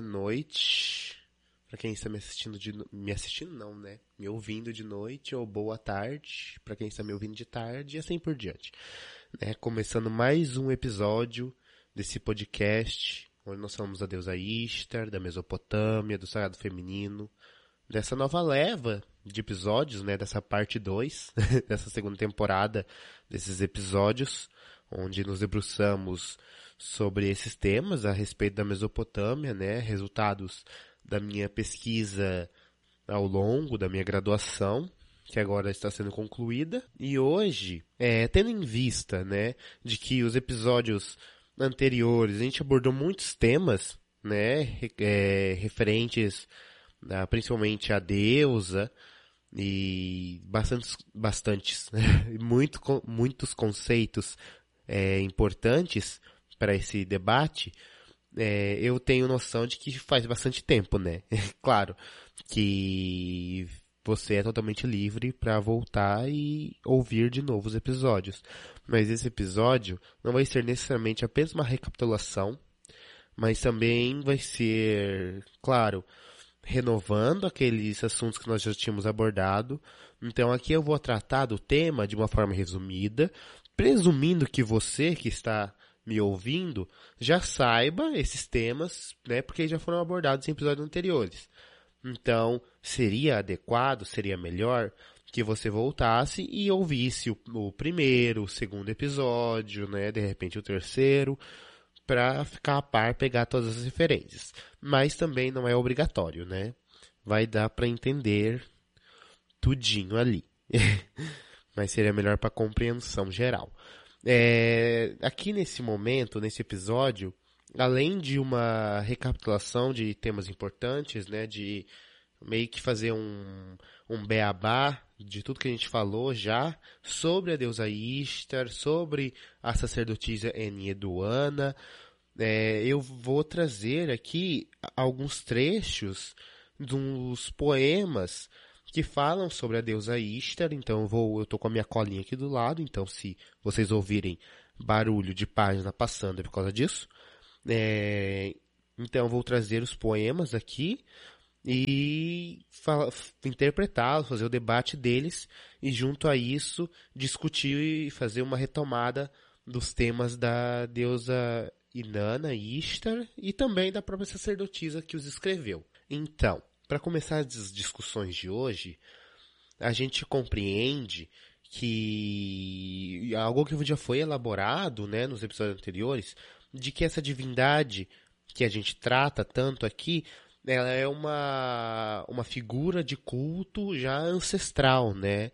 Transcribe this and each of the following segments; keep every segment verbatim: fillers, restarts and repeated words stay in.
noite para quem está me assistindo de no... me assistindo não, né? Me ouvindo de noite, ou boa tarde para quem está me ouvindo de tarde, e assim por diante. Né? Começando mais um episódio desse podcast, onde nós falamos da deusa Ishtar, da Mesopotâmia, do sagrado feminino, dessa nova leva de episódios, né? Dessa parte dois, dessa segunda temporada desses episódios, onde nos debruçamos sobre esses temas a respeito da Mesopotâmia, né? Resultados da minha pesquisa ao longo da minha graduação, que agora está sendo concluída. E hoje, é, tendo em vista, né, de que os episódios anteriores a gente abordou muitos temas, né, é, referentes a, principalmente à deusa, e bastantes, bastantes, né, muito, muitos conceitos é, importantes para esse debate. É, eu tenho noção de que faz bastante tempo, né? Claro que você é totalmente livre para voltar e ouvir de novo os episódios. Mas esse episódio não vai ser necessariamente apenas uma recapitulação, mas também vai ser, claro, renovando aqueles assuntos que nós já tínhamos abordado. Então aqui eu vou tratar do tema de uma forma resumida, presumindo que você que está me ouvindo já saiba esses temas, né, porque já foram abordados em episódios anteriores. Então, seria adequado, seria melhor que você voltasse e ouvisse o, o primeiro, o segundo episódio, né, de repente o terceiro, para ficar a par, pegar todas as referências. Mas também não é obrigatório, né? Vai dar para entender tudinho ali. Mas seria melhor para compreensão geral. É, aqui nesse momento, nesse episódio, além de uma recapitulação de temas importantes, né, de meio que fazer um, um beabá de tudo que a gente falou já sobre a deusa Ishtar, sobre a sacerdotisa Enheduanna, é, eu vou trazer aqui alguns trechos dos poemas que falam sobre a deusa Ishtar. Então eu vou, eu tô com a minha colinha aqui do lado, então se vocês ouvirem barulho de página passando é por causa disso. É, então eu vou trazer os poemas aqui e interpretá-los, fazer o debate deles e junto a isso discutir e fazer uma retomada dos temas da deusa Inanna, Ishtar, e também da própria sacerdotisa que os escreveu. Então, para começar as discussões de hoje, a gente compreende que algo que já foi elaborado, né, nos episódios anteriores, de que essa divindade que a gente trata tanto aqui, ela é uma, uma figura de culto já ancestral, né?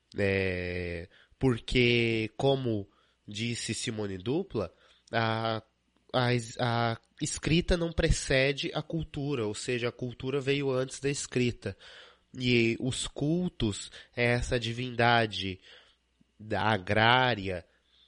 É, porque, como disse Simone Dupla, a A, a escrita não precede a cultura, ou seja, a cultura veio antes da escrita. E os cultos, essa divindade da agrária,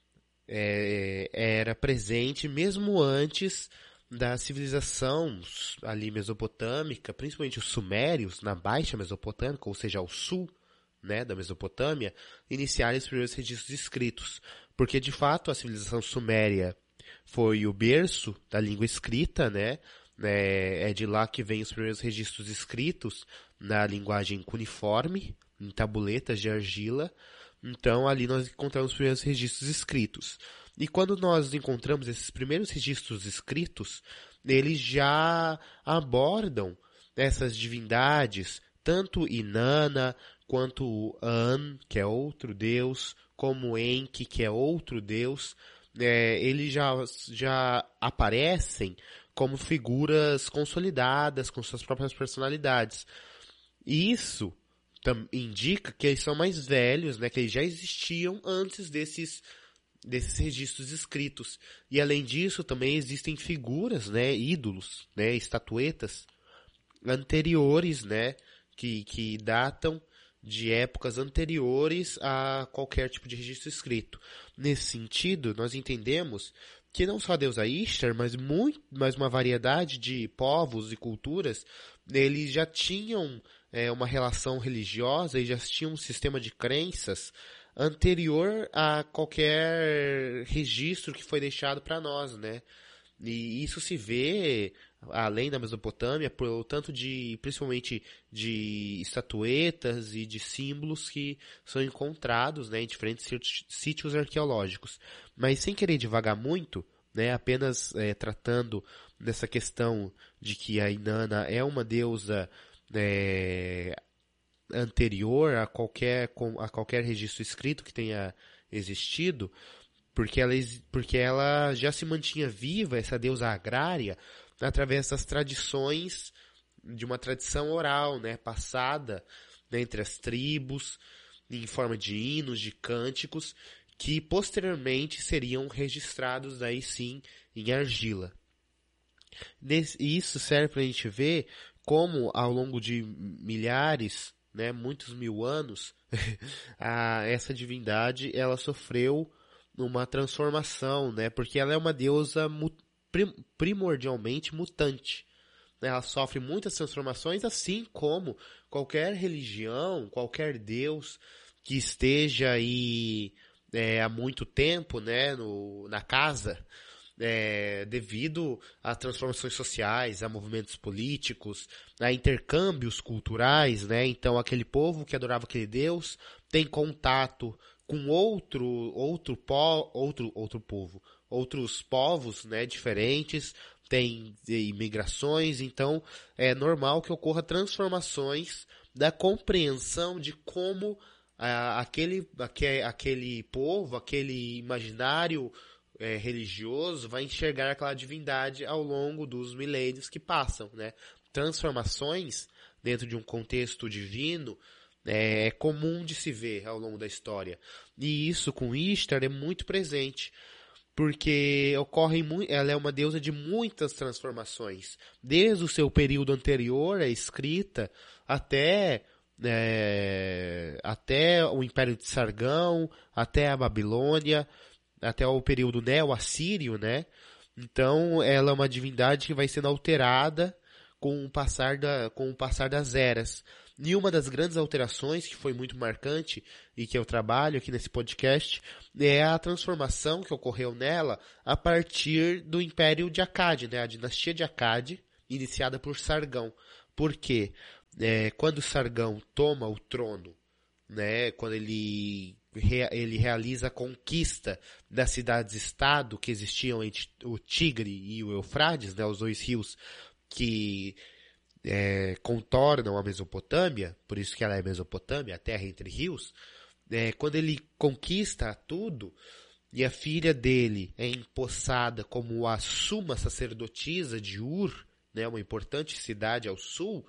é, era presente mesmo antes da civilização ali mesopotâmica, principalmente os sumérios, na Baixa Mesopotâmica, ou seja, ao sul, né, da Mesopotâmia, iniciarem os primeiros registros escritos. Porque, de fato, a civilização suméria foi o berço da língua escrita, né? É de lá que vem os primeiros registros escritos na linguagem cuneiforme, em tabuletas de argila. Então, ali nós encontramos os primeiros registros escritos. E quando nós encontramos esses primeiros registros escritos, eles já abordam essas divindades, tanto Inanna, quanto An, que é outro deus, como Enki, que é outro deus. É, eles já, já aparecem como figuras consolidadas, com suas próprias personalidades. E isso tam, indica que eles são mais velhos, né, que eles já existiam antes desses, desses registros escritos. E além disso, também existem figuras, né, ídolos, né, estatuetas anteriores, né, que, que datam de épocas anteriores a qualquer tipo de registro escrito. Nesse sentido, nós entendemos que não só a deusa Ishtar, mas, muito, mas uma variedade de povos e culturas, eles já tinham é, uma relação religiosa e já tinham um sistema de crenças anterior a qualquer registro que foi deixado para nós, né? E isso se vê, além da Mesopotâmia, por tanto de, principalmente de estatuetas e de símbolos que são encontrados, né, em diferentes sítios arqueológicos. Mas sem querer divagar muito, né, apenas é, tratando dessa questão de que a Inanna é uma deusa é, anterior a qualquer, a qualquer registro escrito que tenha existido, porque ela, porque ela já se mantinha viva, essa deusa agrária, através das tradições, de uma tradição oral, né, passada, né, entre as tribos, em forma de hinos, de cânticos, que posteriormente seriam registrados daí sim em argila. Isso serve para a gente ver como ao longo de milhares, né, muitos mil anos, a, essa divindade ela sofreu uma transformação, né, porque ela é uma deusa mu, prim, primordialmente mutante. Ela sofre muitas transformações, assim como qualquer religião, qualquer deus que esteja aí é, há muito tempo, né, no, na casa, é, devido a transformações sociais, a movimentos políticos, a intercâmbios culturais, né? Então aquele povo que adorava aquele deus tem contato com outro outro po, outro outro povo, outros povos, né, diferentes, tem imigrações, então é normal que ocorra transformações da compreensão de como ah, aquele, aquele aquele povo, aquele imaginário É, religioso vai enxergar aquela divindade ao longo dos milênios que passam, né? Transformações dentro de um contexto divino é comum de se ver ao longo da história. E isso com Ishtar é muito presente, porque ocorre muito, ela é uma deusa de muitas transformações, desde o seu período anterior à escrita até é, até o Império de Sargão, até a Babilônia, até o período neo-assírio, né? Então, ela é uma divindade que vai sendo alterada com o passar, da, com o passar das eras. E uma das grandes alterações, que foi muito marcante, e que eu trabalho aqui nesse podcast, é a transformação que ocorreu nela a partir do Império de Akkad, né? A dinastia de Akkad, iniciada por Sargão. Por quê? É, quando Sargão toma o trono, né? Quando ele... ele realiza a conquista das cidades-estado que existiam entre o Tigre e o Eufrates, né, os dois rios que é, contornam a Mesopotâmia, por isso que ela é Mesopotâmia, a terra entre rios. É, quando ele conquista tudo e a filha dele é empossada como a suma sacerdotisa de Ur, né, uma importante cidade ao sul,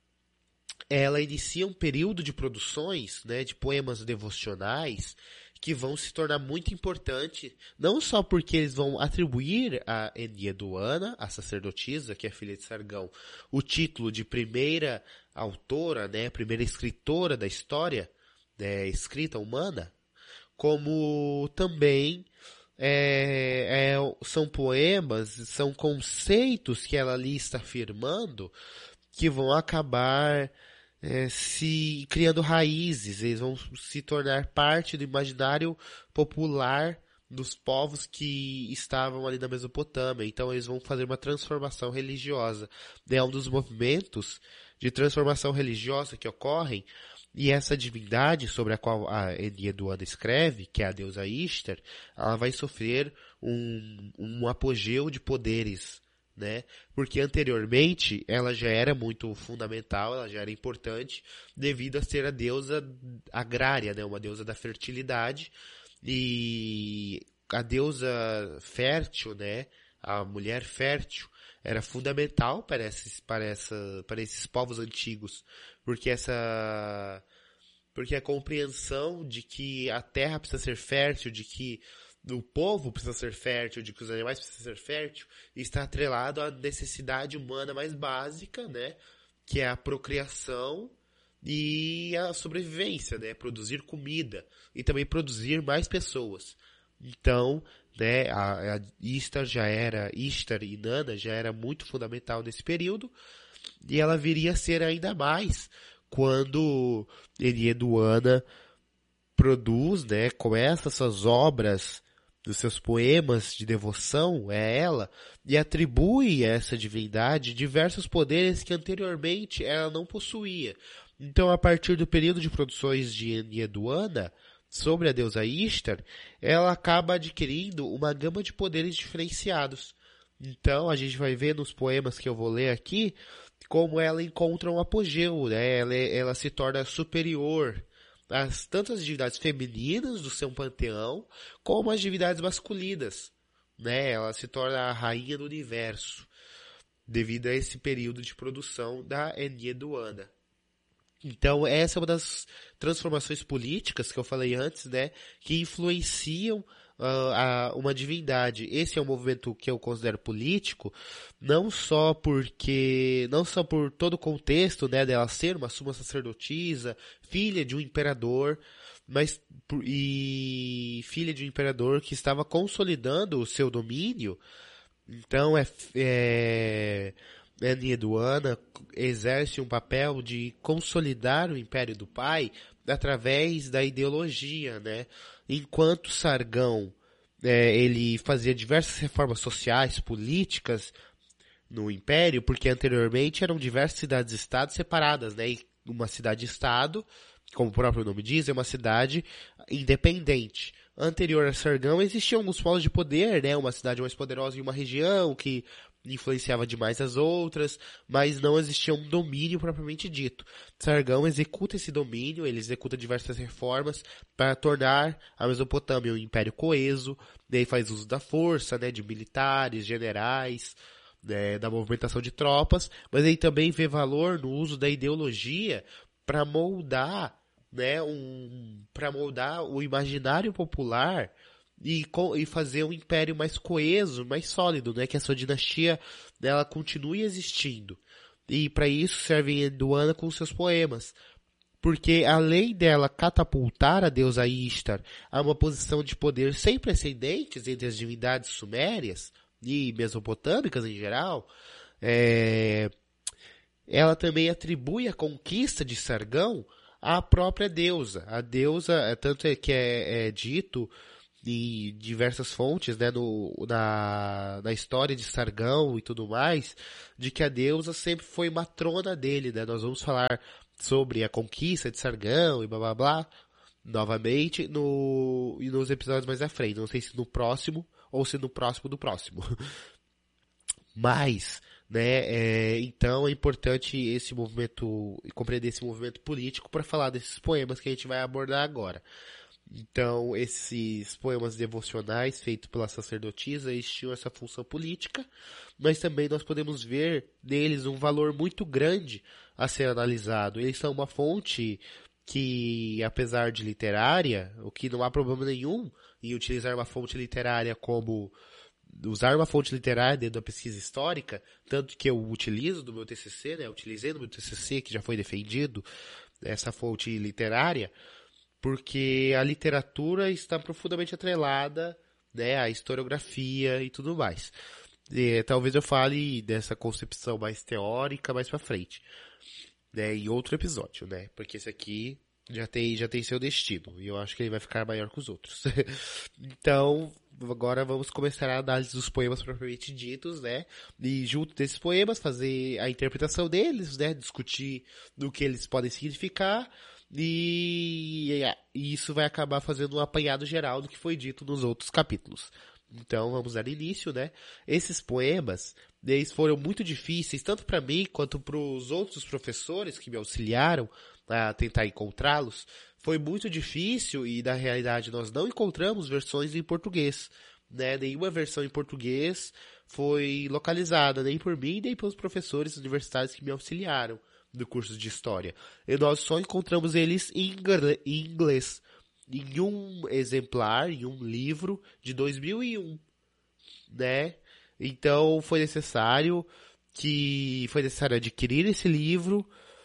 ela inicia um período de produções, né, de poemas devocionais que vão se tornar muito importante, não só porque eles vão atribuir a Enheduanna, a sacerdotisa, que é filha de Sargão, o título de primeira autora, né, primeira escritora da história, né, escrita humana, como também é, é, são poemas, são conceitos que ela ali está afirmando que vão acabar É, se criando raízes, eles vão se tornar parte do imaginário popular dos povos que estavam ali na Mesopotâmia. Então eles vão fazer uma transformação religiosa. É um dos movimentos de transformação religiosa que ocorrem, e essa divindade sobre a qual a Enheduanna escreve, que é a deusa Ishtar, ela vai sofrer um, um apogeu de poderes, né? Porque anteriormente ela já era muito fundamental, ela já era importante, devido a ser a deusa agrária, né? Uma deusa da fertilidade, e a deusa fértil, né? A mulher fértil era fundamental para esses, para essa, para esses povos antigos, porque essa, porque a compreensão de que a terra precisa ser fértil, de que o povo precisa ser fértil, de que os animais precisam ser fértil, está atrelado à necessidade humana mais básica, né? Que é a procriação e a sobrevivência, né? Produzir comida e também produzir mais pessoas. Então, né? A, a Ishtar já era, Ishtar e Inanna já era muito fundamental nesse período, e ela viria a ser ainda mais quando Enheduanna produz, né? Começa essas obras dos seus poemas de devoção a ela e atribui a essa divindade diversos poderes que anteriormente ela não possuía. Então, a partir do período de produções de Enheduanna, sobre a deusa Ishtar, ela acaba adquirindo uma gama de poderes diferenciados. Então, a gente vai ver nos poemas que eu vou ler aqui, como ela encontra um apogeu, né? Ela, ela se torna superior às tantas divindades femininas do seu panteão, como as divindades masculinas, né? Ela se torna a rainha do universo, devido a esse período de produção da Enheduanna. Então, essa é uma das transformações políticas que eu falei antes, né? Que influenciam uh, a, uma divindade. Esse é um movimento que eu considero político, não só porque, não só por todo o contexto, né, dela ser uma suma sacerdotisa, filha de um imperador, mas e filha de um imperador que estava consolidando o seu domínio. Então, é, é Enheduanna exerce um papel de consolidar o império do pai através da ideologia, né? Enquanto Sargão, é, ele fazia diversas reformas sociais, políticas no império, porque anteriormente eram diversas cidades-estados separadas, né? E uma cidade-estado, como o próprio nome diz, é uma cidade independente. Anterior a Sargão existiam alguns polos de poder, né? Uma cidade mais poderosa em uma região que influenciava demais as outras, mas não existia um domínio propriamente dito. Sargão executa esse domínio, ele executa diversas reformas para tornar a Mesopotâmia um império coeso, daí faz uso da força, né, de militares, generais, né, da movimentação de tropas, mas ele também vê valor no uso da ideologia para moldar, né, um, para moldar o imaginário popular e, e fazer um império mais coeso, mais sólido, né? Que a sua dinastia dela continue existindo. E para isso serve Enheduanna com seus poemas. Porque além dela catapultar a deusa Ishtar a uma posição de poder sem precedentes entre as divindades sumérias e mesopotâmicas em geral, é, ela também atribui a conquista de Sargão à própria deusa. A deusa, tanto é que é, é dito em diversas fontes, né, no, na, na história de Sargão e tudo mais, de que a deusa sempre foi matrona dele, né? Nós vamos falar sobre a conquista de Sargão e blá blá blá, novamente, no, e nos episódios mais à frente. Não sei se no próximo, ou se no próximo do próximo. Mas, né, é, então é importante esse movimento, compreender esse movimento político para falar desses poemas que a gente vai abordar agora. Então, esses poemas devocionais feitos pela sacerdotisa, eles tinham essa função política, mas também nós podemos ver neles um valor muito grande a ser analisado. Eles são uma fonte que, apesar de literária, o que não há problema nenhum em utilizar uma fonte literária como usar uma fonte literária dentro da pesquisa histórica, tanto que eu utilizo no meu T C C, né? Eu utilizei no meu T C C, que já foi defendido, essa fonte literária, porque a literatura está profundamente atrelada, né, à historiografia e tudo mais. E, talvez eu fale dessa concepção mais teórica mais pra frente, né, em outro episódio, né, porque esse aqui já tem, já tem seu destino, e eu acho que ele vai ficar maior que os outros. Então, agora vamos começar a análise dos poemas propriamente ditos, né, e junto desses poemas fazer a interpretação deles, né, discutir do que eles podem significar, e, e isso vai acabar fazendo um apanhado geral do que foi dito nos outros capítulos. Então vamos dar início, né? Esses poemas, eles foram muito difíceis, tanto para mim quanto para os outros professores que me auxiliaram a tentar encontrá-los. Foi muito difícil e na realidade nós não encontramos versões em português, né? Nenhuma versão em português foi localizada, nem por mim, nem pelos professores universitários que me auxiliaram do curso de História. E nós só encontramos eles em inglês, em um exemplar, em um livro de dois mil e um, né? Então foi necessário que foi necessário adquirir esse livro,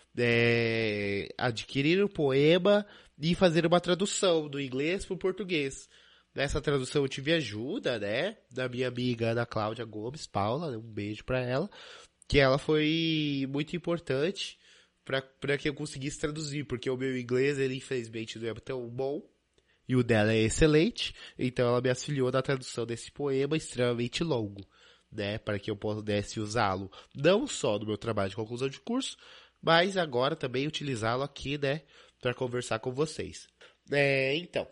é, adquirir o poema e fazer uma tradução do inglês para o português. Nessa tradução eu tive ajuda, né, da minha amiga Ana Cláudia Gomes, Paula, um beijo para ela, que ela foi muito importante para que eu conseguisse traduzir, porque o meu inglês, ele infelizmente não é tão bom, e o dela é excelente, então ela me auxiliou na tradução desse poema extremamente longo, né, para que eu pudesse usá-lo não só no meu trabalho de conclusão de curso, mas agora também utilizá-lo aqui, né, para conversar com vocês. É, então,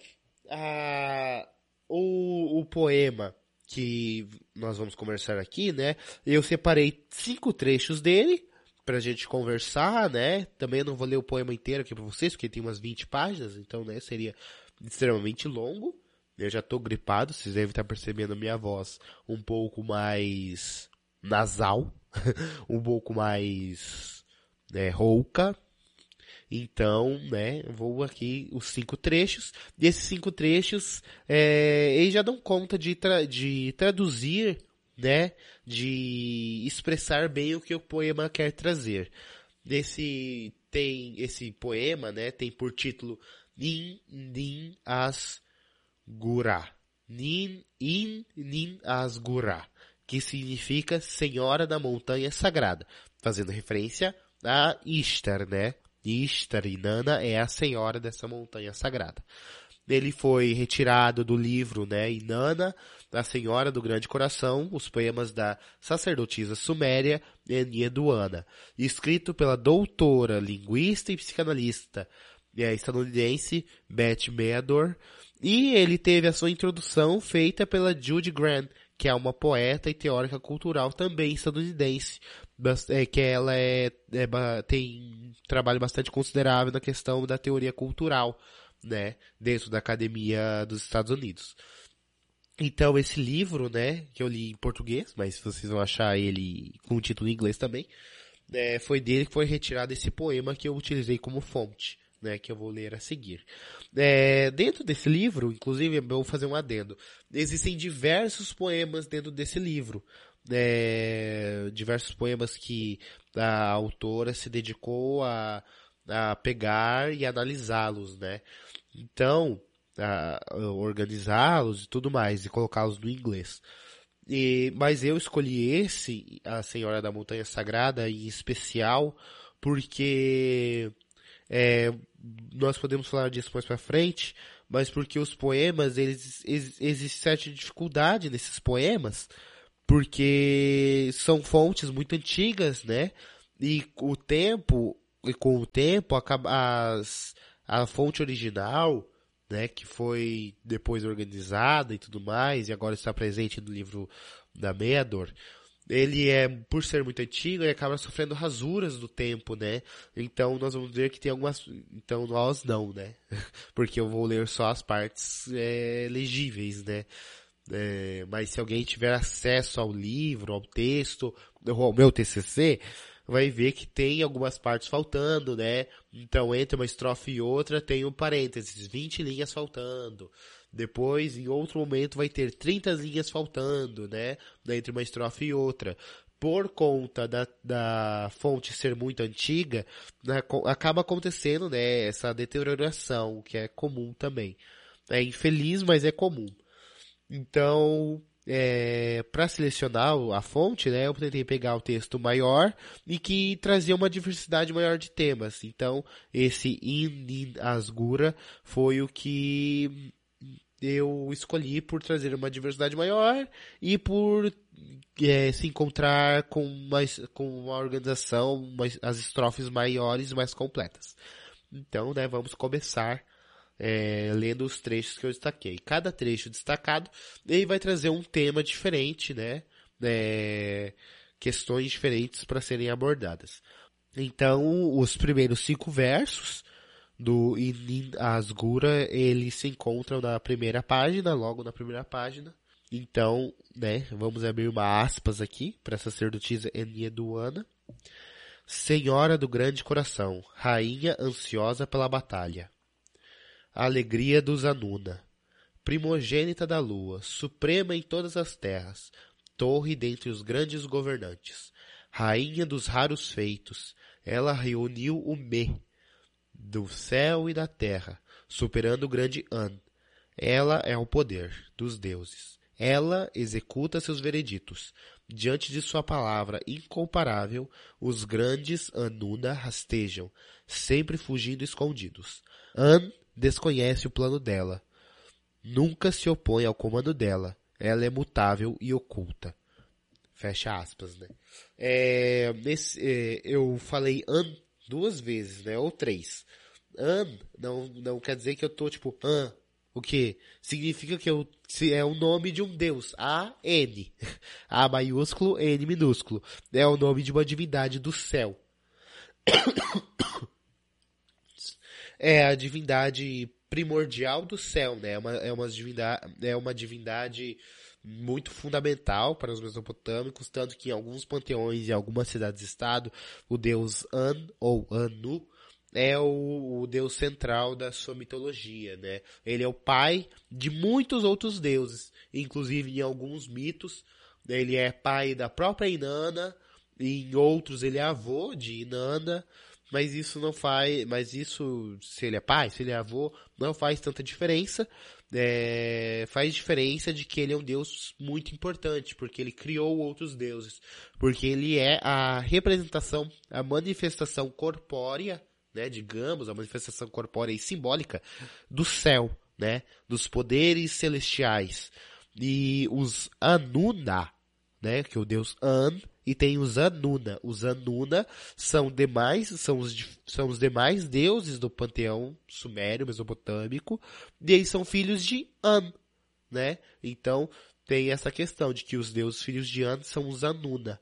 a, o, o poema que nós vamos conversar aqui, né, eu separei cinco trechos dele pra gente conversar, né, também eu não vou ler o poema inteiro aqui pra vocês, porque tem umas vinte páginas, então, né, seria extremamente longo. Eu já tô gripado, vocês devem estar percebendo a minha voz um pouco mais nasal, um pouco mais, né, rouca. Então, né, eu vou aqui os cinco trechos, e esses cinco trechos, é, eles já dão conta de, tra de traduzir, né, de expressar bem o que o poema quer trazer. Esse, tem, esse poema, né, tem por título Nin Nin As Gura. Nin In Nin As Gura, que significa Senhora da Montanha Sagrada, fazendo referência a Ishtar, né? Ishtar, Inanna, é a senhora dessa montanha sagrada. Ele foi retirado do livro, né, Inanna, a Senhora do Grande Coração, os poemas da sacerdotisa suméria Enheduanna, escrito pela doutora, linguista e psicanalista é, estadunidense Beth Meador, e ele teve a sua introdução feita pela Judy Grant, que é uma poeta e teórica cultural também estadunidense, é, que ela é, é, tem um trabalho bastante considerável na questão da teoria cultural, né, dentro da academia dos Estados Unidos. Então esse livro, né, que eu li em português, mas vocês vão achar ele com o título em inglês também, é, foi dele que foi retirado esse poema que eu utilizei como fonte, né, que eu vou ler a seguir. É, dentro desse livro, inclusive, eu vou fazer um adendo, existem diversos poemas dentro desse livro, é, diversos poemas que a autora se dedicou a, a pegar e analisá-los, né, então, a, a organizá-los e tudo mais, e colocá-los no inglês. E, mas eu escolhi esse, a Senhora da Montanha Sagrada, em especial, porque é, nós podemos falar disso mais pra frente, mas porque os poemas, eles, eles, existe certa dificuldade nesses poemas, porque são fontes muito antigas, né? E o tempo, e com o tempo, acaba, as, a fonte original, né, que foi depois organizada e tudo mais, e agora está presente no livro da Meador, ele é, por ser muito antigo, ele acaba sofrendo rasuras do tempo, né? Então nós vamos ver que tem algumas, então nós não, né? Porque eu vou ler só as partes é, legíveis, né? É, mas se alguém tiver acesso ao livro, ao texto, ao meu T C C, vai ver que tem algumas partes faltando, né? Então, entre uma estrofe e outra, tem um parênteses, vinte linhas faltando. Depois, em outro momento, vai ter trinta linhas faltando, né? Entre uma estrofe e outra. Por conta da, da fonte ser muito antiga, né, acaba acontecendo, né, essa deterioração, que é comum também. É infeliz, mas é comum. Então, é, para selecionar a fonte, né, eu tentei pegar o texto maior e que trazia uma diversidade maior de temas. Então, esse In Nin As Gura foi o que eu escolhi por trazer uma diversidade maior e por é, se encontrar com, mais, com uma organização, mais, as estrofes maiores e mais completas. Então, né, vamos começar É, lendo os trechos que eu destaquei. Cada trecho destacado, ele vai trazer um tema diferente, né? É, questões diferentes para serem abordadas. Então, os primeiros cinco versos do In As Gura, eles se encontram na primeira página, logo na primeira página. Então, né, vamos abrir uma aspas aqui para a sacerdotisa Enheduanna. Senhora do grande coração, rainha ansiosa pela batalha. A alegria dos Anuna, primogênita da lua, suprema em todas as terras, torre dentre os grandes governantes, rainha dos raros feitos, ela reuniu o Me, do céu e da terra, superando o grande An. Ela é o poder dos deuses. Ela executa seus vereditos. Diante de sua palavra incomparável, os grandes Anuna rastejam, sempre fugindo escondidos. An desconhece o plano dela. nunca se opõe ao comando dela. Ela é mutável e oculta. Fecha aspas, né? É, nesse, é, eu falei An duas vezes, né? Ou três. An não, não quer dizer que eu tô tipo, An, o quê? Significa que eu, se é o nome de um deus. A N. A maiúsculo, N minúsculo. É o nome de uma divindade do céu. É a divindade primordial do céu, né? É uma, é uma divindade, é uma divindade muito fundamental para os mesopotâmicos, tanto que em alguns panteões e algumas cidades-estado, o deus An, ou Anu, é o, o deus central da sua mitologia, né? Ele é o pai de muitos outros deuses, inclusive em alguns mitos, ele é pai da própria Inanna, e em outros ele é avô de Inanna, mas isso não faz, mas isso, se ele é pai, se ele é avô, não faz tanta diferença. É, faz diferença de que ele é um deus muito importante, porque ele criou outros deuses, porque ele é a representação, a manifestação corpórea, né, digamos, a manifestação corpórea e simbólica do céu, né, dos poderes celestiais. E os Anuna, né, que é o deus An, e tem os Anuna. Os Anuna são demais, são os, são os demais deuses do panteão sumério, mesopotâmico, e eles são filhos de An, né? Então, tem essa questão de que os deuses filhos de An são os Anuna.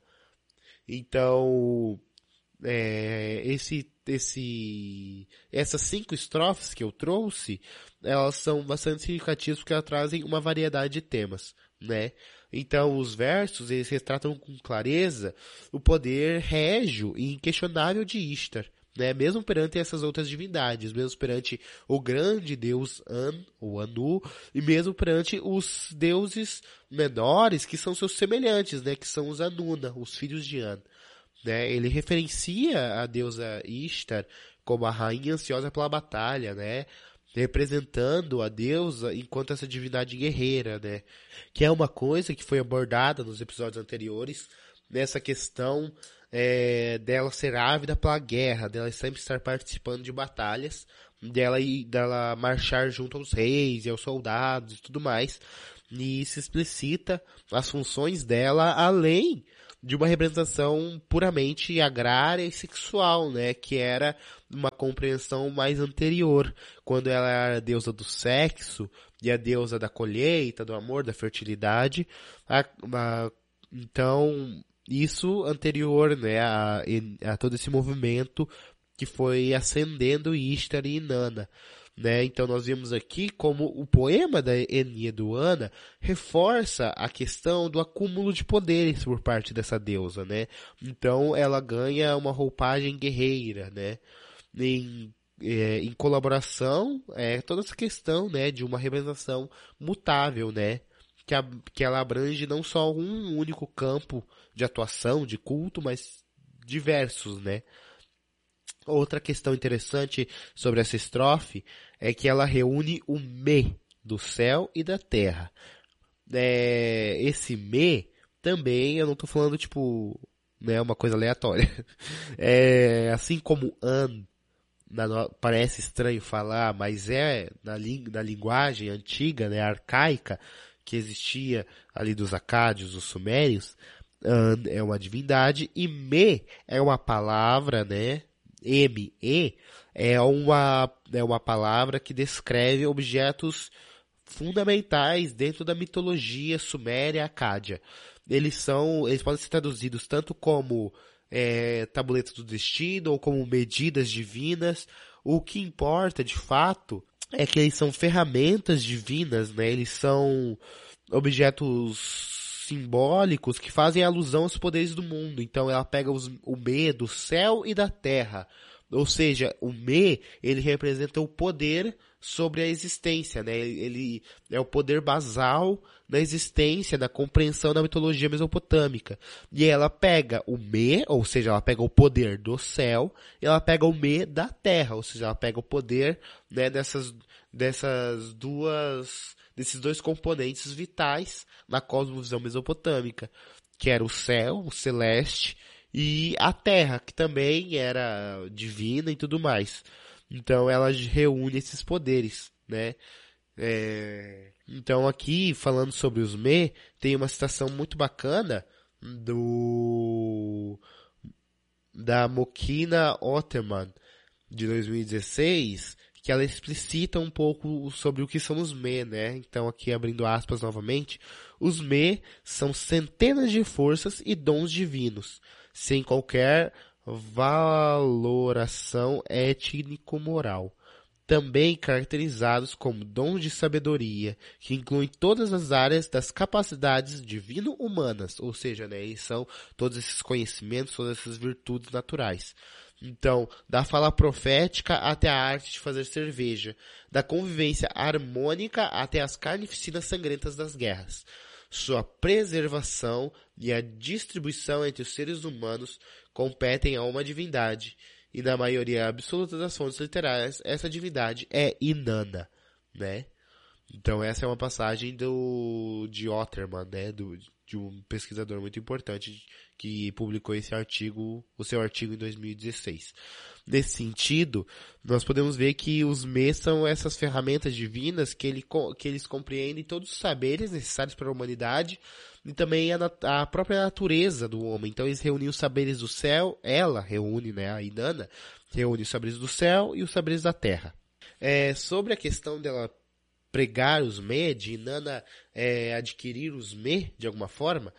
Então, é, esse, esse, essas cinco estrofes que eu trouxe, elas são bastante significativas porque elas trazem uma variedade de temas, né? Então, os versos, eles retratam com clareza o poder régio e inquestionável de Ishtar, né? Mesmo perante essas outras divindades, mesmo perante o grande deus An, ou Anu, e mesmo perante os deuses menores que são seus semelhantes, né? Que são os Anuna, os filhos de An, né? Ele referencia a deusa Ishtar como a rainha ansiosa pela batalha, né? Representando a deusa enquanto essa divindade guerreira, né? Que é uma coisa que foi abordada nos episódios anteriores, nessa questão é, dela ser ávida pela guerra, dela sempre estar participando de batalhas, dela, ir, dela marchar junto aos reis e aos soldados e tudo mais. E isso explicita as funções dela além de uma representação puramente agrária e sexual, né? Que era uma compreensão mais anterior, quando ela era a deusa do sexo e a deusa da colheita, do amor, da fertilidade. A, a, então, isso anterior, né, a, a todo esse movimento que foi ascendendo Ishtar e Inanna. Né? Então nós vimos aqui como o poema da Enneaduana reforça a questão do acúmulo de poderes por parte dessa deusa, né? Então ela ganha uma roupagem guerreira, né? Em, é, em colaboração, é toda essa questão, né, de uma representação mutável, né? Que, a, que ela abrange não só um único campo de atuação, de culto, mas diversos, né? Outra questão interessante sobre essa estrofe é que ela reúne o me do céu e da terra. É, esse me também, eu não estou falando tipo, né, uma coisa aleatória. É, assim como an, na, parece estranho falar, mas é na, na linguagem antiga, né, arcaica, que existia ali dos acádios, dos sumérios, an é uma divindade e me é uma palavra, né, M-E é uma, é uma palavra que descreve objetos fundamentais dentro da mitologia suméria acádia. Eles são, eles podem ser traduzidos tanto como é, tabuletas do destino ou como medidas divinas. O que importa, de fato, é que eles são ferramentas divinas, né? Eles são objetos simbólicos que fazem alusão aos poderes do mundo. Então ela pega os, o me do céu e da terra. Ou seja, o me, ele representa o poder sobre a existência, né? Ele, ele é o poder basal da existência, da compreensão da mitologia mesopotâmica. E ela pega o me, ou seja, ela pega o poder do céu, e ela pega o me da terra, ou seja, ela pega o poder, né, dessas, dessas duas, desses dois componentes vitais na cosmovisão mesopotâmica, que era o céu, o celeste, e a terra, que também era divina e tudo mais. Então ela reúne esses poderes, né? É... Então aqui, falando sobre os Me, tem uma citação muito bacana do da Mokina Otterman, de dois mil e dezesseis, que ela explicita um pouco sobre o que são os Me, né? Então aqui abrindo aspas novamente, os Me são centenas de forças e dons divinos, sem qualquer valoração étnico-moral. Também caracterizados como dons de sabedoria, que incluem todas as áreas das capacidades divino-humanas, ou seja, né, eles são todos esses conhecimentos, todas essas virtudes naturais. Então, da fala profética até a arte de fazer cerveja, da convivência harmônica até as carnificinas sangrentas das guerras. Sua preservação e a distribuição entre os seres humanos competem a uma divindade, e na maioria absoluta das fontes literárias, essa divindade é Inanna, né? Então essa é uma passagem do de Otterman, né? Do, de um pesquisador muito importante que publicou esse artigo, o seu artigo em dois mil e dezesseis. Nesse sentido, nós podemos ver que os Me são essas ferramentas divinas que, ele, que eles compreendem todos os saberes necessários para a humanidade e também a, a própria natureza do homem. Então eles reúnem os saberes do céu, ela reúne, né, a Inanna, reúne os saberes do céu e os saberes da terra. É, sobre a questão dela pregar os Me, de Inanna é, adquirir os Me de alguma forma,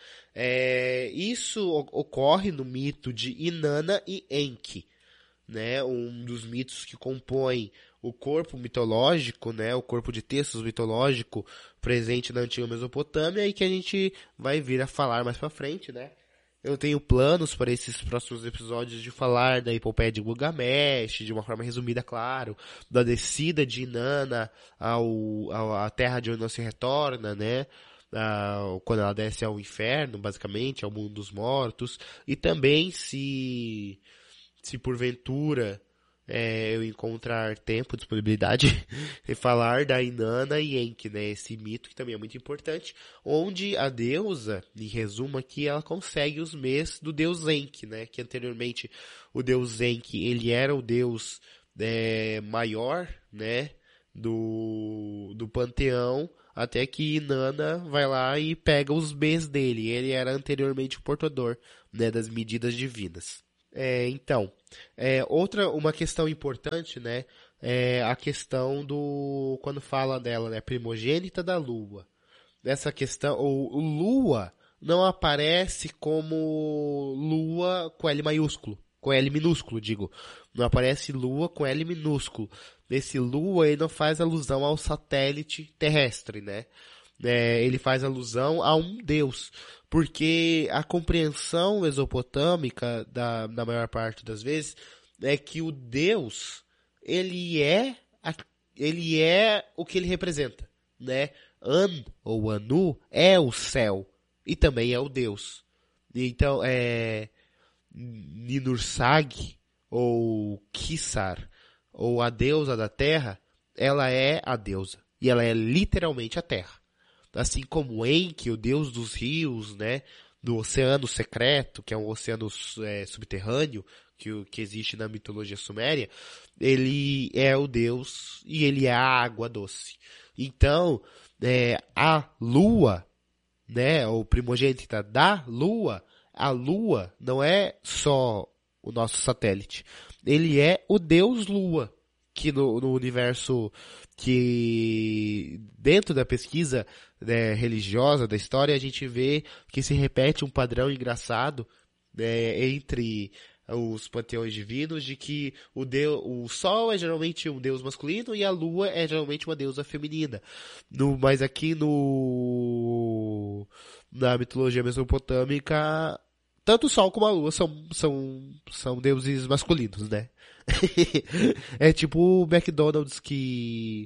é, isso ocorre no mito de Inanna e Enki, né, um dos mitos que compõem o corpo mitológico, né, o corpo de textos mitológico presente na antiga Mesopotâmia e que a gente vai vir a falar mais pra frente, né. Eu tenho planos para esses próximos episódios de falar da epopeia de Gilgamesh, de uma forma resumida, claro, da descida de Inanna ao, ao, à terra de onde não se retorna, né, ah, quando ela desce ao inferno, basicamente, ao mundo dos mortos, e também se, se porventura é, eu encontrar tempo, disponibilidade, e falar da Inanna e Enki, né, esse mito que também é muito importante, onde a deusa, em resumo aqui, ela consegue os Mes do deus Enki, né, que anteriormente o deus Enki, ele era o deus é, maior, né, do, do panteão, até que Inanna vai lá e pega os Mes dele, ele era anteriormente o portador, né, das medidas divinas. É, então, é, outra, uma questão importante, né, é a questão do, quando fala dela, né, primogênita da Lua. Essa questão, o, o Lua não aparece como Lua com L maiúsculo, com L minúsculo, digo. Não aparece Lua com L minúsculo. Esse Lua, ele não faz alusão ao satélite terrestre, né? É, ele faz alusão a um deus, porque a compreensão mesopotâmica, da, na maior parte das vezes, é que o deus, ele é, a, ele é o que ele representa, né? An, ou Anu, é o céu, e também é o deus. Então, é, Ninursag, ou Kissar, ou a deusa da terra, ela é a deusa, e ela é literalmente a terra. Assim como Enki, o deus dos rios, né, do oceano secreto, que é um oceano é, subterrâneo, que, que existe na mitologia suméria, ele é o deus e ele é a água doce. Então, é, a lua, né, o primogênita da lua, a lua não é só o nosso satélite, ele é o deus lua, que no, no universo que dentro da pesquisa, né, religiosa da história, a gente vê que se repete um padrão engraçado, né, entre os panteões divinos, de que o, deus, o sol é geralmente um deus masculino e a lua é geralmente uma deusa feminina. No, mas aqui no na mitologia mesopotâmica, tanto o sol como a lua são, são, são deuses masculinos, né? É tipo o McDonald's que,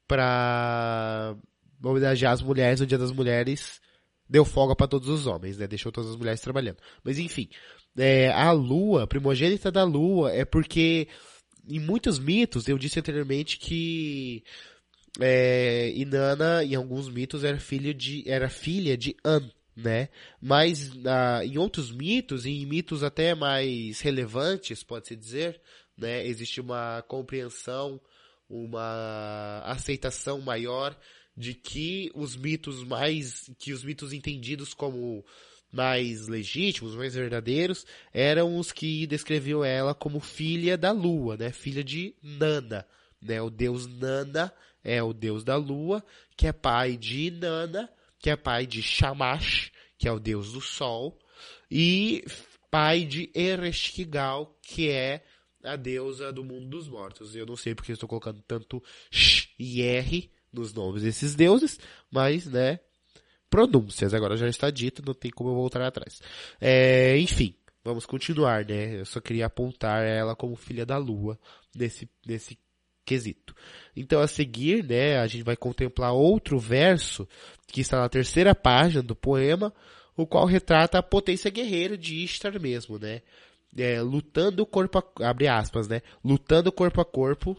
pra homenagear as mulheres no Dia das Mulheres, deu folga pra todos os homens, né? Deixou todas as mulheres trabalhando. Mas enfim, é, a lua, a primogênita da lua, é porque em muitos mitos, eu disse anteriormente que é, Inanna, em alguns mitos, era filha de, era filha de An, né? Mas ah, em outros mitos, e em mitos até mais relevantes, pode-se dizer, né, existe uma compreensão uma aceitação maior de que os mitos mais, que os mitos entendidos como mais legítimos, mais verdadeiros, eram os que descreviam ela como filha da lua, né? Filha de Nana, né? O deus Nana é o deus da lua, que é pai de Inanna, que é pai de Shamash, que é o deus do sol, e pai de Ereshkigal, que é a deusa do mundo dos mortos. Eu não sei porque eu estou colocando tanto Sh e R nos nomes desses deuses, mas, né, pronúncias, agora já está dito, não tem como eu voltar atrás. É, enfim, vamos continuar, né? Eu só queria apontar ela como filha da lua nesse, nesse quesito. Então, a seguir, né, a gente vai contemplar outro verso que está na terceira página do poema, o qual retrata a potência guerreira de Ishtar mesmo, né? É, lutando corpo a, abre aspas, né? Lutando corpo a corpo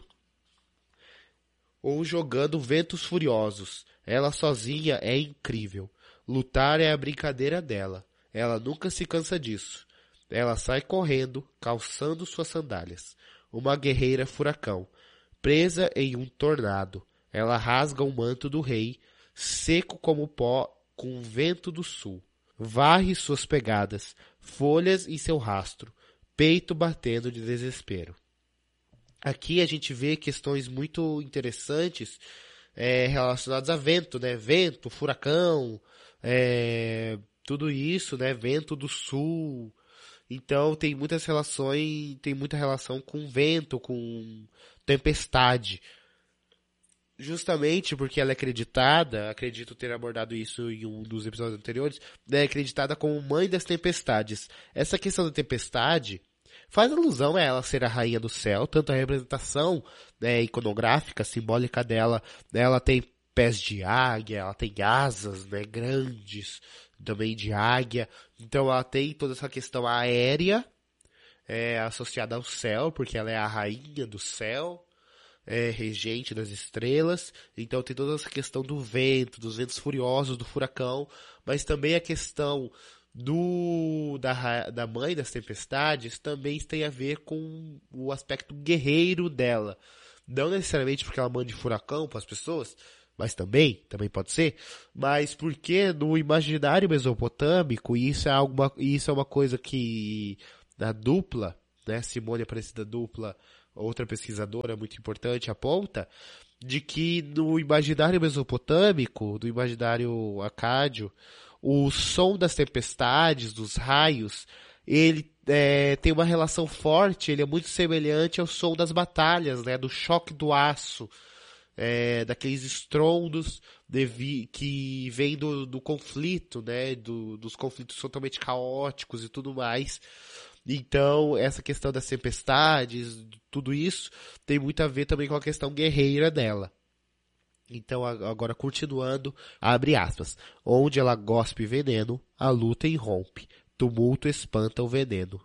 ou jogando ventos furiosos. Ela sozinha é incrível. Lutar é a brincadeira dela. Ela nunca se cansa disso. Ela sai correndo, calçando suas sandálias. Uma guerreira furacão, presa em um tornado. Ela rasga o manto do rei, seco como pó, com o vento do sul. Varre suas pegadas, folhas em seu rastro, peito batendo de desespero. Aqui a gente vê questões muito interessantes é, relacionadas a vento, né? Vento, furacão, é, tudo isso, né? Vento do sul. Então tem muitas relações, tem muita relação com vento, com tempestade. Justamente porque ela é acreditada, acredito ter abordado isso em um dos episódios anteriores, né? É acreditada como mãe das tempestades. Essa questão da tempestade faz alusão a ela ser a rainha do céu, tanto a representação, né, iconográfica, simbólica dela, né, ela tem pés de águia, ela tem asas, né, grandes, também de águia, então ela tem toda essa questão aérea, é, associada ao céu, porque ela é a rainha do céu, é, regente das estrelas, então tem toda essa questão do vento, dos ventos furiosos, do furacão, mas também a questão do da, da mãe das tempestades também tem a ver com o aspecto guerreiro dela. Não necessariamente porque ela manda furacão para as pessoas, mas também, também pode ser, mas porque no imaginário mesopotâmico, e isso é, alguma, isso é uma coisa que a dupla, né, Simone Aparecida Dupla, outra pesquisadora muito importante, aponta, de que no imaginário mesopotâmico, no imaginário acádio, o som das tempestades, dos raios, ele é, tem uma relação forte, ele é muito semelhante ao som das batalhas, né, do choque do aço, é, daqueles estrondos de, que vêm do, do conflito, né, do, dos conflitos totalmente caóticos e tudo mais. Então, essa questão das tempestades, tudo isso, tem muito a ver também com a questão guerreira dela. Então, agora continuando, abre aspas. Onde ela gospe veneno, a luta irrompe. Tumulto espanta o veneno.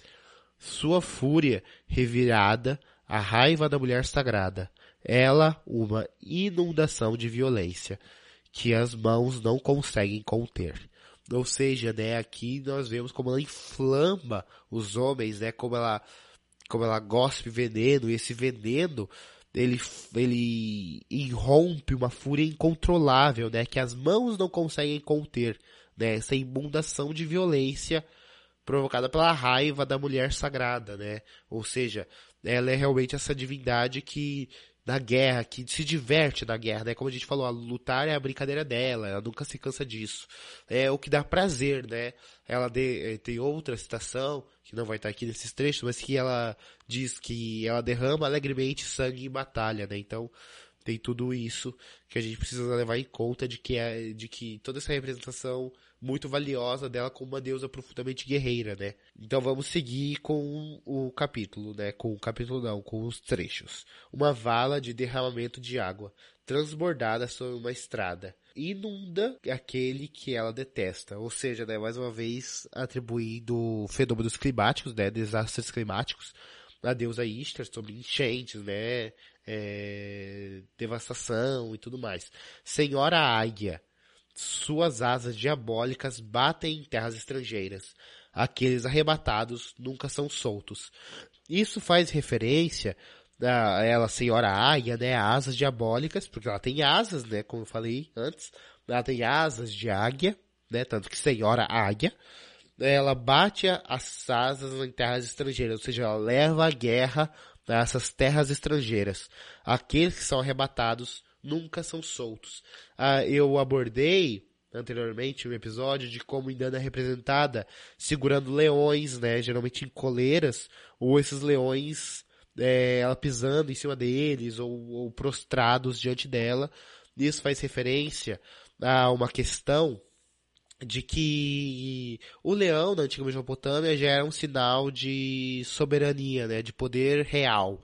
Sua fúria revirada, a raiva da mulher sagrada. Ela, uma inundação de violência, que as mãos não conseguem conter. Ou seja, né, aqui nós vemos como ela inflama os homens, né, como ela, como ela gospe veneno, e esse veneno Ele, ele irrompe uma fúria incontrolável, né, que as mãos não conseguem conter, né, essa inundação de violência provocada pela raiva da mulher sagrada, né, ou seja, ela é realmente essa divindade que, da guerra, que se diverte na guerra, né, como a gente falou, a lutar é a brincadeira dela, ela nunca se cansa disso, é o que dá prazer, né, ela de, tem outra citação, que não vai estar aqui nesses trechos, mas que ela diz que ela derrama alegremente sangue em batalha, né? Então, tem tudo isso que a gente precisa levar em conta de que, é, de que toda essa representação muito valiosa dela como uma deusa profundamente guerreira, né? Então vamos seguir com o capítulo, né? Com o capítulo não, com os trechos. Uma vala de derramamento de água, transbordada sobre uma estrada, inunda aquele que ela detesta. Ou seja, né, mais uma vez atribuindo fenômenos climáticos, né, desastres climáticos, a deusa Ishtar, sobre enchentes, né, é, devastação e tudo mais. Senhora Águia, suas asas diabólicas batem em terras estrangeiras. Aqueles arrebatados nunca são soltos. Isso faz referência a, ela, a senhora águia, né, asas diabólicas, porque ela tem asas, né, como eu falei antes, ela tem asas de águia, né, tanto que senhora águia, ela bate as asas em terras estrangeiras, ou seja, ela leva a guerra nessas terras estrangeiras. Aqueles que são arrebatados nunca são soltos. Ah, eu abordei anteriormente um episódio de como Inanna é representada segurando leões, né, geralmente em coleiras, ou esses leões, é, ela pisando em cima deles, ou, ou prostrados diante dela. Isso faz referência a uma questão de que o leão na antiga Mesopotâmia já era um sinal de soberania, né, de poder real.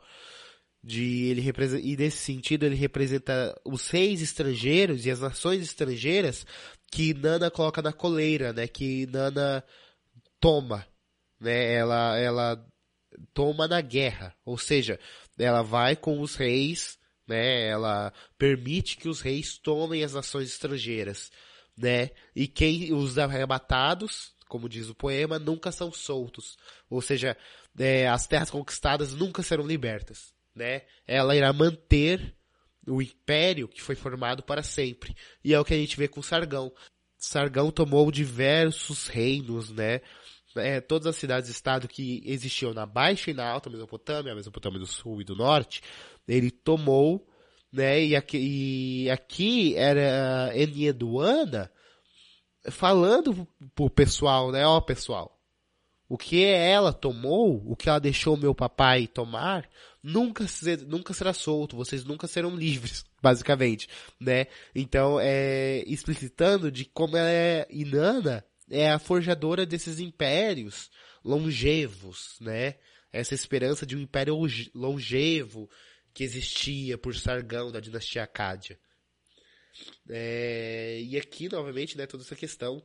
De ele representa, e nesse sentido ele representa os reis estrangeiros e as nações estrangeiras que Inanna coloca na coleira, né, que Inanna toma, né, ela, ela toma na guerra, ou seja, ela vai com os reis, né, ela permite que os reis tomem as nações estrangeiras, né, e quem os arrebatados, como diz o poema, nunca são soltos, ou seja, é, as terras conquistadas nunca serão libertas, né, ela irá manter o império que foi formado para sempre, e é o que a gente vê com Sargão. Sargão tomou diversos reinos, né, é, todas as cidades-estado que existiam na Baixa e na Alta Mesopotâmia, a Mesopotâmia do Sul e do Norte, ele tomou, né, e aqui, e aqui era Enheduanna falando pro pessoal, né, ó pessoal, o que ela tomou, o que ela deixou meu papai tomar, nunca, nunca será solto, vocês nunca serão livres, basicamente, né, então é explicitando de como ela é Inanna, é a forjadora desses impérios longevos, né? Essa esperança de um império longevo que existia por Sargão da dinastia Akkadian. É, e aqui, novamente, né, toda essa questão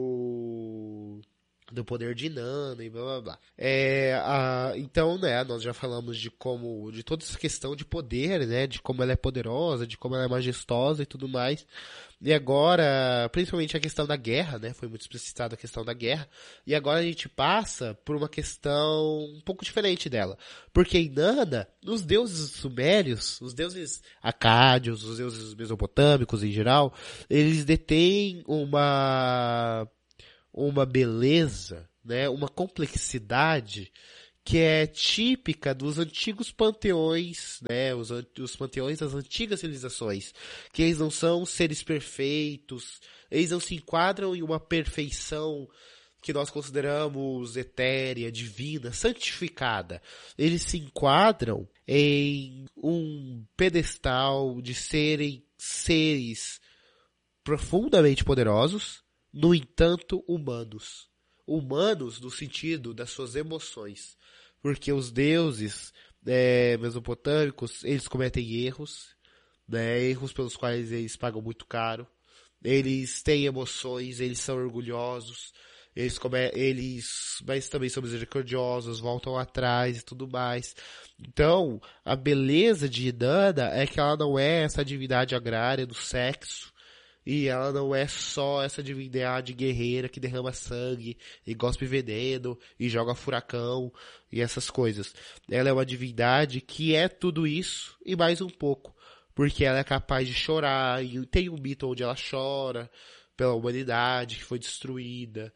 do do poder de Inanna e blá blá blá. É, a, então, né, nós já falamos de como, de toda essa questão de poder, né, de como ela é poderosa, de como ela é majestosa e tudo mais. E agora, principalmente a questão da guerra, né, foi muito explicitada a questão da guerra. E agora a gente passa por uma questão um pouco diferente dela. Porque Inanna, os deuses sumérios, os deuses acádios, os deuses mesopotâmicos em geral, eles detêm uma uma beleza, né, uma complexidade que é típica dos antigos panteões, né, os, os panteões das antigas civilizações, que eles não são seres perfeitos, eles não se enquadram em uma perfeição que nós consideramos etérea, divina, santificada. Eles se enquadram em um pedestal de serem seres profundamente poderosos, no entanto, humanos. Humanos no sentido das suas emoções. Porque os deuses é, mesopotâmicos, eles cometem erros, né, erros pelos quais eles pagam muito caro. Eles têm emoções, eles são orgulhosos, eles, come, eles mas também são misericordiosos, voltam atrás e tudo mais. Então, a beleza de Inanna é que ela não é essa divindade agrária do sexo, e ela não é só essa divindade guerreira que derrama sangue e gospe veneno e joga furacão e essas coisas. Ela é uma divindade que é tudo isso e mais um pouco. Porque ela é capaz de chorar, e tem um mito onde ela chora pela humanidade que foi destruída.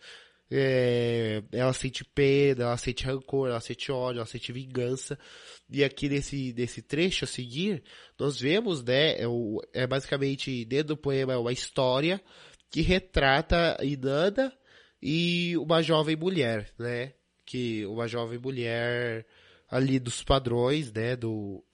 É, ela sente pena, ela sente rancor, ela sente ódio, ela sente vingança. E aqui nesse, nesse trecho a seguir, nós vemos, né, é, o, é basicamente, dentro do poema, é uma história que retrata Inanna e uma jovem mulher, né, que uma jovem mulher ali dos padrões, né, do...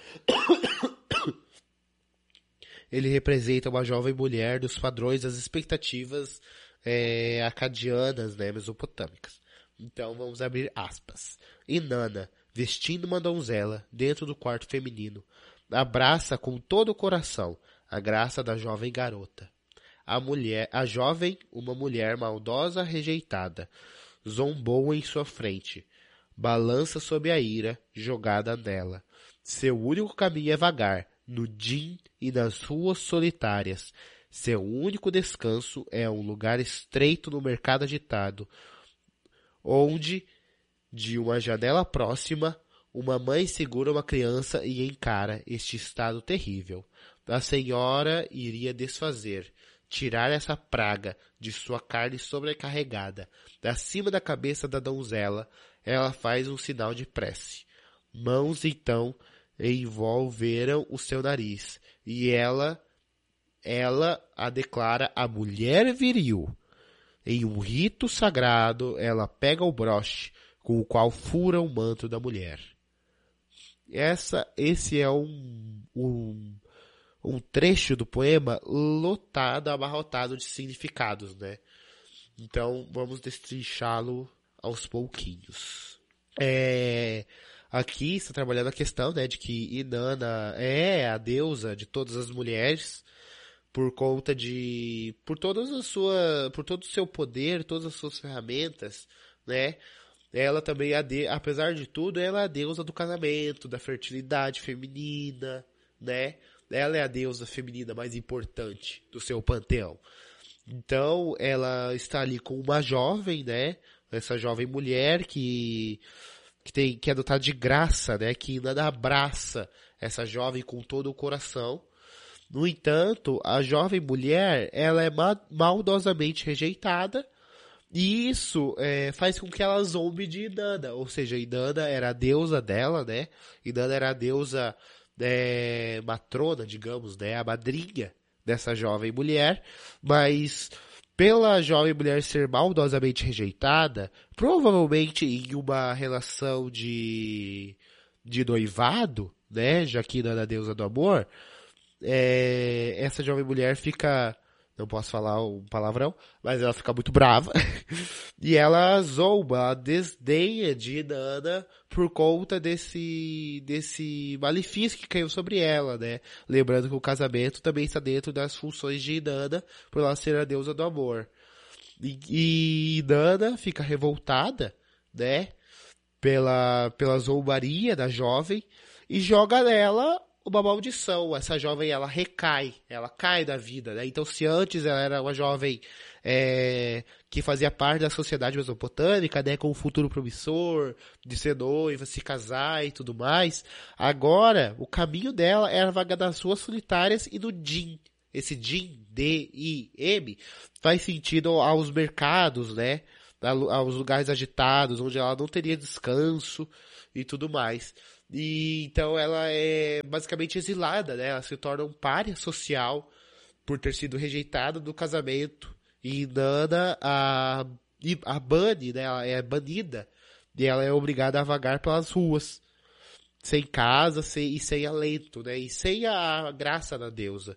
Ele representa uma jovem mulher dos padrões, das expectativas é, acadianas, né, mesopotâmicas. Então vamos abrir aspas. Inanna, vestindo uma donzela dentro do quarto feminino, abraça com todo o coração a graça da jovem garota. A mulher, a jovem, uma mulher maldosa rejeitada, zombou em sua frente, balança sob a ira jogada nela. Seu único caminho é vagar, no din e nas ruas solitárias. Seu único descanso é um lugar estreito no mercado agitado, onde, de uma janela próxima, Uma mãe segura uma criança e encara este estado terrível. A senhora iria desfazer, tirar essa praga de sua carne sobrecarregada. Da cima da cabeça da donzela, ela faz um sinal de prece. Mãos, então, envolveram o seu nariz, e ela, ela a declara a mulher viril. Em um rito sagrado, ela pega o broche, com o qual fura o manto da mulher. Essa, esse é um, um, um trecho do poema lotado, abarrotado de significados, né? Então, vamos destrinchá-lo aos pouquinhos. É, aqui está trabalhando a questão, né, de que Inanna é a deusa de todas as mulheres, por conta de, por todas a sua, por todo o seu poder, todas as suas ferramentas, né? Ela também, é a de, apesar de tudo, ela é a deusa do casamento, da fertilidade feminina, né? Ela é a deusa feminina mais importante do seu panteão. Então, ela está ali com uma jovem, né? Essa jovem mulher que, que, tem, que é dotada de graça, né? Que ainda abraça essa jovem com todo o coração. No entanto, a jovem mulher, ela é ma- maldosamente rejeitada, e isso é, faz com que ela zombe de Inanna, ou seja, Inanna era a deusa dela, né? Inanna era a deusa é, matrona, digamos, né? A madrinha dessa jovem mulher, mas pela jovem mulher ser maldosamente rejeitada, provavelmente em uma relação de, de noivado, né? Já que Inanna é a deusa do amor, é, essa jovem mulher fica, não posso falar um palavrão, mas ela fica muito brava, e ela zomba, ela desdenha de Inanna por conta desse, desse malefício que caiu sobre ela, né? Lembrando que o casamento também está dentro das funções de Inanna, por ela ser a deusa do amor. E, e Inanna fica revoltada, né? Pela, pela zombaria da jovem, e joga nela uma maldição. Essa jovem, ela recai, ela cai da vida, né? Então, se antes ela era uma jovem é, que fazia parte da sociedade mesopotâmica, né, com um futuro promissor, de ser noiva, se casar e tudo mais, agora o caminho dela era vagar nas ruas solitárias e no Dim. Esse Dim, D I M, faz sentido aos mercados, né? Aos lugares agitados, onde ela não teria descanso e tudo mais. E então ela é basicamente exilada, né? Ela se torna um pária social por ter sido rejeitada do casamento. E Inanna a, a bane, né? Ela é banida e ela é obrigada a vagar pelas ruas, sem casa sem, e sem alento, né? E sem a graça da deusa.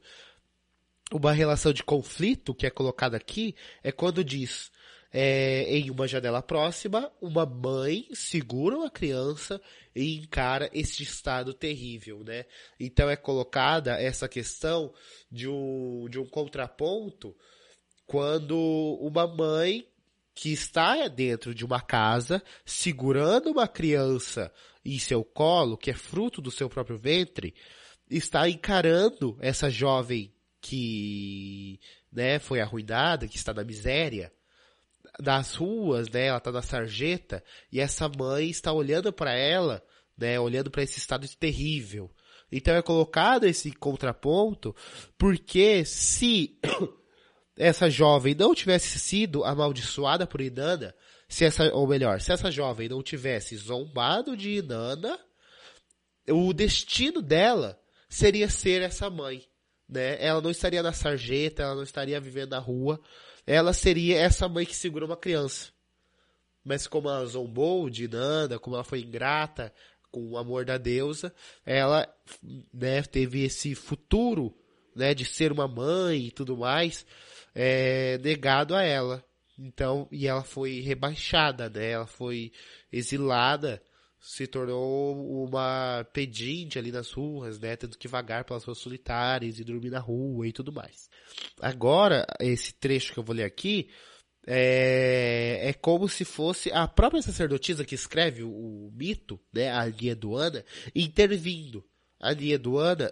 Uma relação de conflito que é colocada aqui é quando diz: É, em uma janela próxima, uma mãe segura uma criança e encara este estado terrível, né? Então é colocada essa questão de um, de um contraponto quando uma mãe que está dentro de uma casa, segurando uma criança em seu colo, que é fruto do seu próprio ventre, está encarando essa jovem que, né, foi arruinada, que está na miséria, das ruas, né, ela tá na sarjeta, e essa mãe está olhando para ela, né, olhando para esse estado terrível. Então é colocado esse contraponto, porque se essa jovem não tivesse sido amaldiçoada por Inanna, se essa, ou melhor, se essa jovem não tivesse zombado de Inanna, o destino dela seria ser essa mãe, né? Ela não estaria na sarjeta, ela não estaria vivendo na rua, ela seria essa mãe que segura uma criança. Mas como ela zombou de Inanna, como ela foi ingrata com o amor da deusa, ela, né, teve esse futuro, né, de ser uma mãe e tudo mais, é, negado a ela. Então, e ela foi rebaixada, né? Ela foi exilada, se tornou uma pedinte ali nas ruas, né? Tendo que vagar pelas ruas solitárias e dormir na rua e tudo mais. Agora, esse trecho que eu vou ler aqui é, é como se fosse a própria sacerdotisa que escreve o, o mito, né? A Enheduanna, intervindo. A Enheduanna,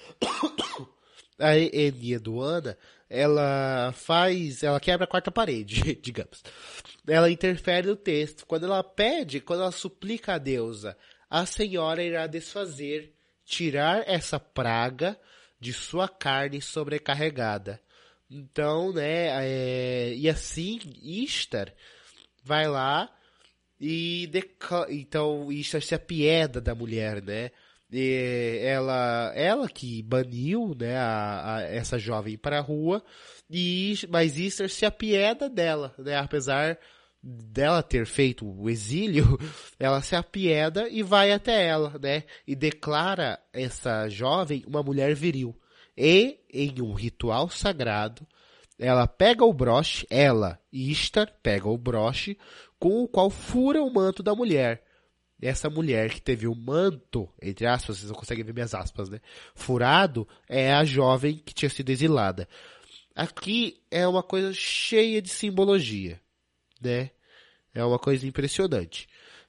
a Enheduanna, ela faz, ela quebra a quarta parede, digamos. Ela interfere no texto. Quando ela pede, quando ela suplica a deusa a senhora irá desfazer, tirar essa praga de sua carne sobrecarregada. Então, né, é, e assim, Ishtar vai lá e deca... então Ishtar se apieda da mulher, né? E ela, ela que baniu, né, a, a, essa jovem para a rua, e, mas Ishtar se apieda dela, né? Apesar dela ter feito o exílio, ela se apieda e vai até ela, né? E declara essa jovem uma mulher viril. E, em um ritual sagrado, ela pega o broche, ela, Ishtar, pega o broche, com o qual fura o manto da mulher. Essa mulher que teve o manto, entre aspas, vocês não conseguem ver minhas aspas, né? Furado, é a jovem que tinha sido exilada. Aqui é uma coisa cheia de simbologia, né? É uma coisa impressionante.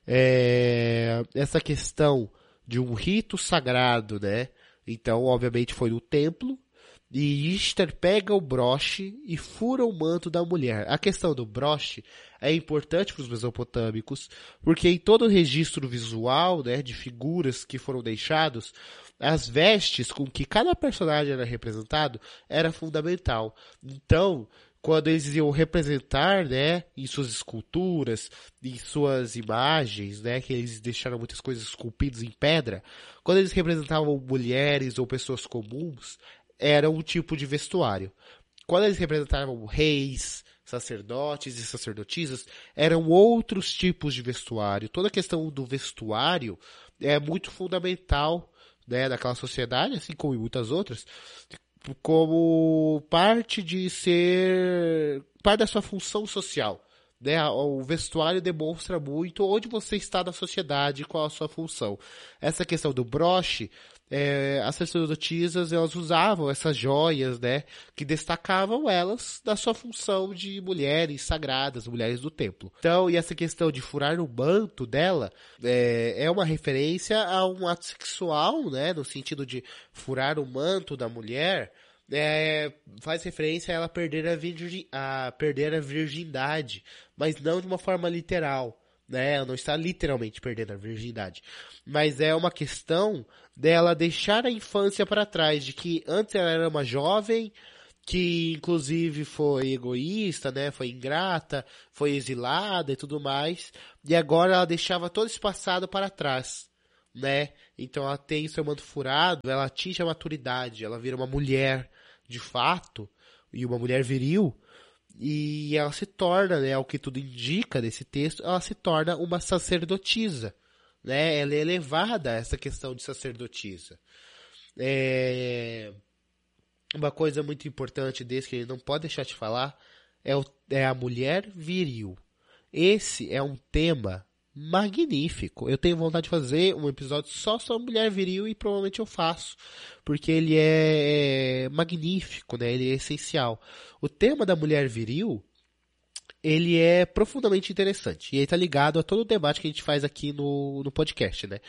É... Essa questão de um rito sagrado, né? Então, obviamente, foi no templo, e Ishtar pega o broche e fura o manto da mulher. A questão do broche é importante para os mesopotâmicos, porque em todo o registro visual, né, de figuras que foram deixados, as vestes com que cada personagem era representado era fundamental. Então, quando eles iam representar, né, em suas esculturas, em suas imagens, né, que eles deixaram muitas coisas esculpidas em pedra, quando eles representavam mulheres ou pessoas comuns, era um tipo de vestuário. Quando eles representavam reis, sacerdotes e sacerdotisas, eram outros tipos de vestuário. Toda a questão do vestuário é muito fundamental, né, daquela sociedade, assim como em muitas outras, como parte de ser, parte da sua função social, né? O vestuário demonstra muito onde você está na sociedade, qual a sua função. Essa questão do broche, é, as sacerdotisas, elas usavam essas joias, né, que destacavam elas da sua função de mulheres sagradas, mulheres do templo. Então, e essa questão de furar o manto dela é, é uma referência a um ato sexual, né, no sentido de furar o manto da mulher, é, faz referência a ela perder a, virgin, a perder a virgindade, mas não de uma forma literal, né? Ela não está literalmente perdendo a virgindade, mas é uma questão dela deixar a infância para trás, de que antes ela era uma jovem que inclusive foi egoísta, né? Foi ingrata, foi exilada e tudo mais, e agora ela deixava todo esse passado para trás, né? Então ela tem seu manto furado, ela atinge a maturidade, ela vira uma mulher de fato, e uma mulher viril, e ela se torna, né, ao que tudo indica nesse texto, ela se torna uma sacerdotisa, né? Ela é elevada a essa questão de sacerdotisa. É... Uma coisa muito importante desse que ele não pode deixar de falar é, o, é a mulher viril. Esse é um tema magnífico. Eu tenho vontade de fazer um episódio só sobre mulher viril e provavelmente eu faço, porque ele é magnífico, né? Ele é essencial. O tema da mulher viril, ele é profundamente interessante e ele está ligado a todo o debate que a gente faz aqui no, no podcast, né?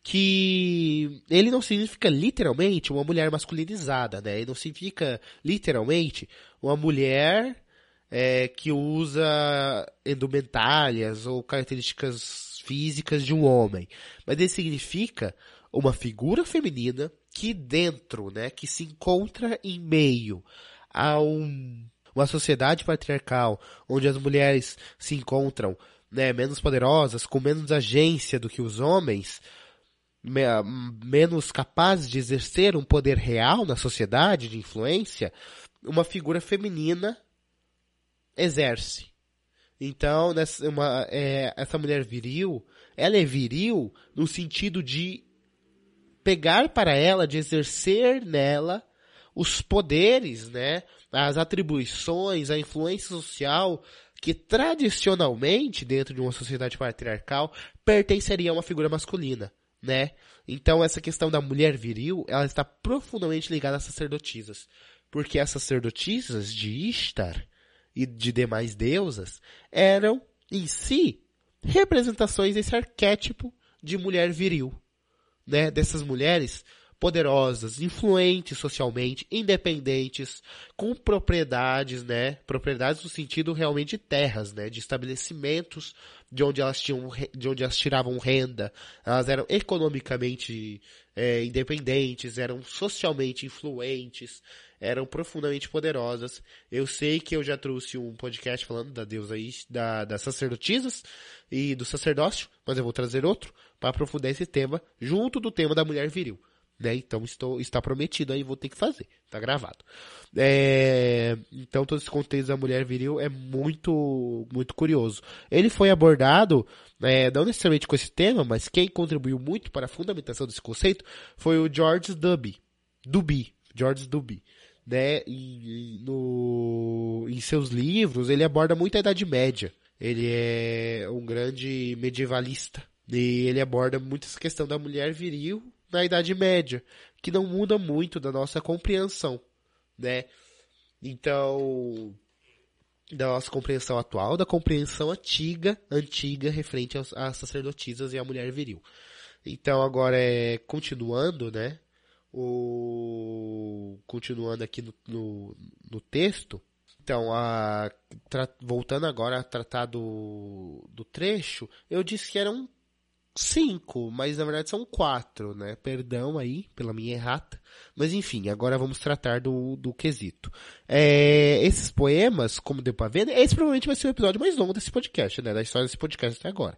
Que ele não significa literalmente uma mulher masculinizada, né? Ele não significa literalmente uma mulher É, que usa indumentárias ou características físicas de um homem. Mas ele significa uma figura feminina que dentro, né, que se encontra em meio a um, uma sociedade patriarcal, onde as mulheres se encontram, né, menos poderosas, com menos agência do que os homens, me, menos capazes de exercer um poder real na sociedade, de influência, uma figura feminina exerce. Então, nessa, uma, é, essa mulher viril, ela é viril no sentido de pegar para ela, de exercer nela os poderes, né, as atribuições, a influência social que tradicionalmente, dentro de uma sociedade patriarcal, pertenceria a uma figura masculina, né? Então, essa questão da mulher viril, ela está profundamente ligada às sacerdotisas, porque as sacerdotisas de Ishtar e de demais deusas eram, em si, representações desse arquétipo de mulher viril, né? Dessas mulheres poderosas, influentes socialmente, independentes, com propriedades, né? Propriedades no sentido realmente de terras, né? De estabelecimentos de onde elas tinham, de onde elas tiravam renda. Elas eram economicamente é, independentes, eram socialmente influentes, eram profundamente poderosas. Eu sei que eu já trouxe um podcast falando da deusa, da, das sacerdotisas e do sacerdócio, mas eu vou trazer outro para aprofundar esse tema, junto do tema da mulher viril. Né? Então estou, está prometido aí, vou ter que fazer. Está gravado. É, então todo esse contexto da mulher viril é muito, muito curioso. Ele foi abordado, é, não necessariamente com esse tema, mas quem contribuiu muito para a fundamentação desse conceito foi o George Duby. Duby. George Duby. Né? E, no, em seus livros ele aborda muito a Idade Média. Ele é um grande medievalista. E ele aborda muito essa questão da mulher viril na Idade Média, que não muda muito da nossa compreensão, né? Então, da nossa compreensão atual, da compreensão antiga, antiga, referente aos, às sacerdotisas e à mulher viril. Então, agora, é, continuando, né? O, continuando aqui no, no, no texto, então, a, tra, voltando agora a tratar do, do trecho, eu disse que eram cinco, mas na verdade são quatro, né? Perdão aí pela minha errata. Mas enfim, agora vamos tratar do, do quesito. É, esses poemas, como deu pra ver, esse provavelmente vai ser o episódio mais longo desse podcast, né? Da história desse podcast até agora.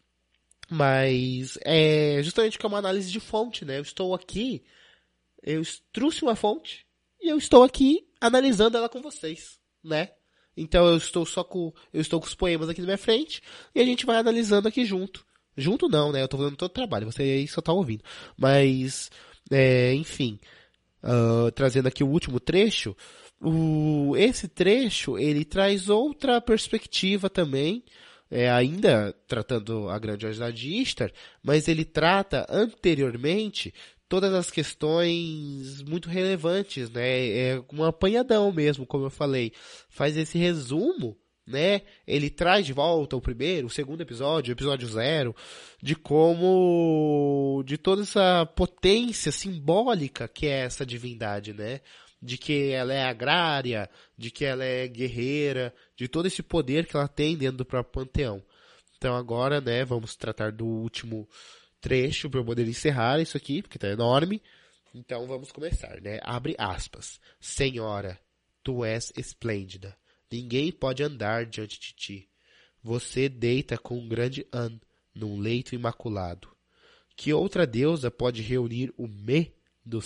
Mas é justamente que é uma análise de fonte, né? Eu estou aqui, eu trouxe uma fonte e eu estou aqui analisando ela com vocês, né? Então eu estou só com, eu estou com os poemas aqui na minha frente e a gente vai analisando aqui junto. Junto não, né? Eu tô fazendo todo o trabalho, você aí só tá ouvindo. Mas, é, enfim, uh, trazendo aqui o último trecho, o, esse trecho, ele traz outra perspectiva também, é, ainda tratando a grandiosidade de Ishtar, mas ele trata anteriormente todas as questões muito relevantes, né? É um apanhadão mesmo, como eu falei. Faz esse resumo, né? Ele traz de volta o primeiro, o segundo episódio, o episódio zero, de como, de toda essa potência simbólica que é essa divindade, né? De que ela é agrária, de que ela é guerreira, de todo esse poder que ela tem dentro do próprio panteão. Então agora, né, vamos tratar do último trecho para eu poder encerrar isso aqui, porque tá enorme. Então vamos começar, né? Abre aspas. Senhora, tu és esplêndida. Ninguém pode andar diante de ti. Você deita com um grande An num leito imaculado. Que outra deusa pode reunir o Me